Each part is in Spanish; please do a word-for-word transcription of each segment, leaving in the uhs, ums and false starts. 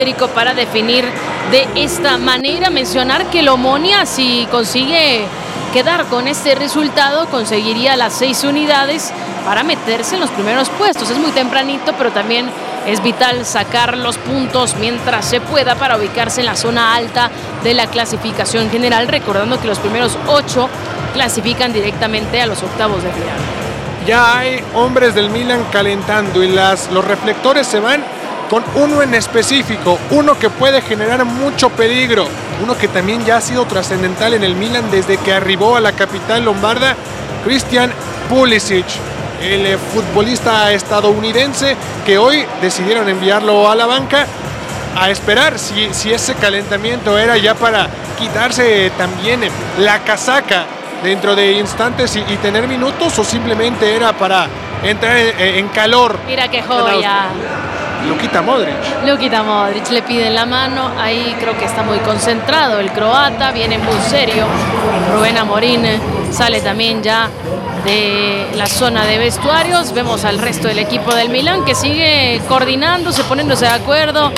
para definir de esta manera. Mencionar que el Omonia, si consigue quedar con este resultado, conseguiría las seis unidades para meterse en los primeros puestos. Es muy tempranito, pero también es vital sacar los puntos mientras se pueda para ubicarse en la zona alta de la clasificación general, recordando que los primeros ocho clasifican directamente a los octavos de final. Ya hay hombres del Milan calentando y las, los reflectores se van con uno en específico, uno que puede generar mucho peligro, uno que también ya ha sido trascendental en el Milan desde que arribó a la capital lombarda, Christian Pulisic, el eh, futbolista estadounidense que hoy decidieron enviarlo a la banca a esperar si, si ese calentamiento era ya para quitarse también la casaca dentro de instantes y, y tener minutos, o simplemente era para entrar en, en calor. Mira qué joya. Luka Modric. Luka Modric le pide la mano, ahí creo que está muy concentrado el croata, viene muy serio. Rubén Amorín sale también ya de la zona de vestuarios. Vemos al resto del equipo del Milan que sigue coordinándose, poniéndose de acuerdo.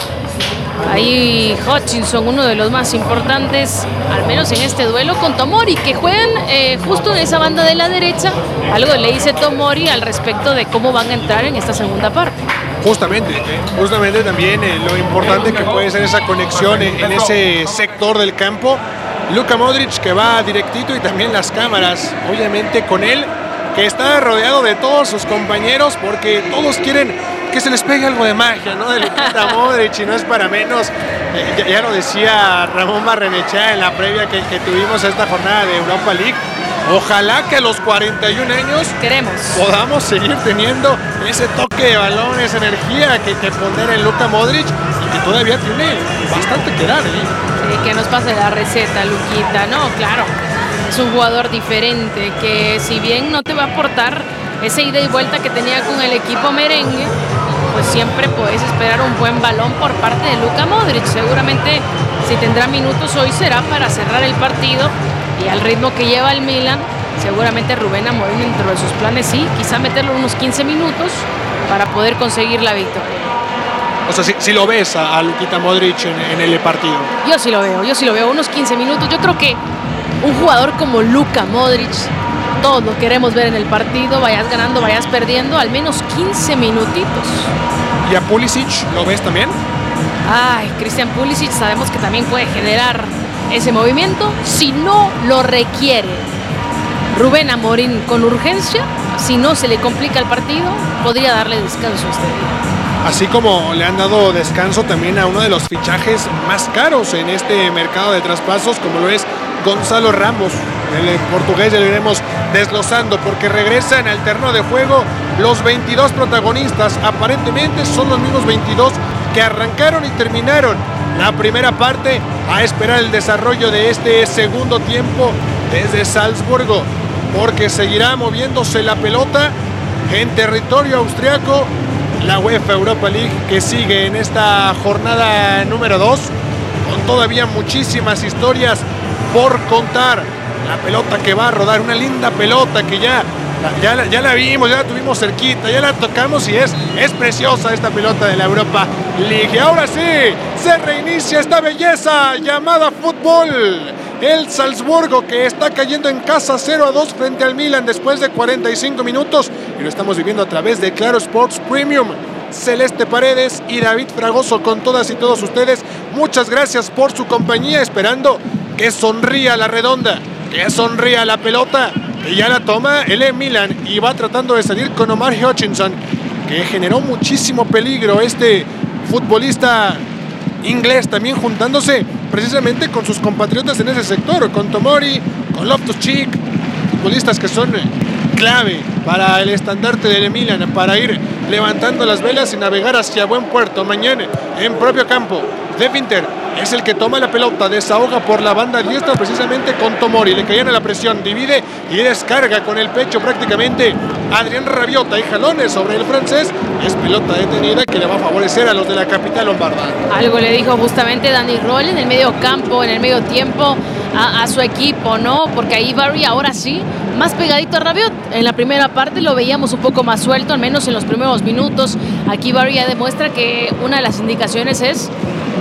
Ahí Hutchinson, uno de los más importantes, al menos en este duelo, con Tomori, que juegan eh, justo en esa banda de la derecha. Algo le dice Tomori al respecto de cómo van a entrar en esta segunda parte. Justamente, justamente también eh, lo importante que puede ser esa conexión en, en ese sector del campo. Luka Modric que va directito y también las cámaras, obviamente con él, que está rodeado de todos sus compañeros porque todos quieren que se les pegue algo de magia, ¿no? De Luka Modric, y no es para menos. Eh, ya, ya lo decía Ramón Barrenechea en la previa que, que tuvimos a esta jornada de Europa League. Ojalá que a los cuarenta y un años queremos podamos seguir teniendo ese toque de balón, esa energía que, que poner en Luka Modric, y que todavía tiene bastante que dar, ¿eh? Sí, que nos pase la receta, Luquita. No, claro, es un jugador diferente que, si bien no te va a aportar esa ida y vuelta que tenía con el equipo merengue, pues siempre puedes esperar un buen balón por parte de Luka Modric. Seguramente si tendrá minutos hoy será para cerrar el partido, y al ritmo que lleva el Milan, seguramente Rubén Amorín, dentro de sus planes, sí, quizá meterlo unos quince minutos para poder conseguir la victoria. O sea, si, si lo ves a, a Luka Modric en, en el partido. Yo sí lo veo, yo sí lo veo, unos quince minutos. Yo creo que un jugador como Luka Modric, todos lo queremos ver en el partido, vayas ganando, vayas perdiendo, al menos quince minutitos. ¿Y a Pulisic lo ves también? Ay, Christian Pulisic sabemos que también puede generar ese movimiento si no lo requiere Rubén Amorín con urgencia. Si no se le complica el partido, podría darle descanso a este día. Así como le han dado descanso también a uno de los fichajes más caros en este mercado de traspasos, como lo es Gonzalo Ramos, el portugués. Ya lo iremos desglosando porque regresan al terreno de juego los veintidós protagonistas. Aparentemente son los mismos veintidós que arrancaron y terminaron la primera parte, a esperar el desarrollo de este segundo tiempo desde Salzburgo, porque seguirá moviéndose la pelota en territorio austriaco. La UEFA Europa League que sigue en esta jornada número dos, con todavía muchísimas historias por contar. La pelota que va a rodar, una linda pelota que ya, ya, ya la vimos, ya la tuvimos cerquita, ya la tocamos y es, es preciosa esta pelota de la Europa League. Y ahora sí, se reinicia esta belleza llamada fútbol. El Salzburgo que está cayendo en casa cero a dos frente al Milan después de cuarenta y cinco minutos, y lo estamos viviendo a través de Claro Sports Premium. Celeste Paredes y David Fragoso con todas y todos ustedes. Muchas gracias por su compañía, esperando que sonría la redonda, que sonría la pelota, que ya la toma el Milan y va tratando de salir con Omar Hutchinson, que generó muchísimo peligro este futbolista inglés, también juntándose precisamente con sus compatriotas en ese sector, con Tomori, con Loftus-Cheek, futbolistas que son clave para el estandarte del Milan, para ir levantando las velas y navegar hacia buen puerto. Mañana en propio campo de Inter es el que toma la pelota, desahoga por la banda diestra precisamente con Tomori, le caían a la presión, divide y descarga con el pecho prácticamente Adrien Rabiot, hay jalones sobre el francés, es pelota detenida que le va a favorecer a los de la capital lombarda. Algo le dijo justamente Dani Roll en el medio campo, en el medio tiempo a, a su equipo, ¿no? Porque ahí Barry ahora sí, más pegadito a Rabiot. En la primera parte lo veíamos un poco más suelto, al menos en los primeros minutos. Aquí Barry ya demuestra que una de las indicaciones es